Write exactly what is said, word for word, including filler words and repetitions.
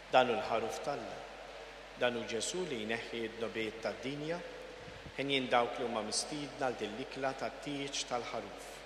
Dan hu l-ħaruf tal-Alla. Dan hu Ġesu li jneħħi d-nobiet tad-dinja ħin jien dawk li huma mistiedna għal din l-ikla tat-tieġ tal-ħaruf.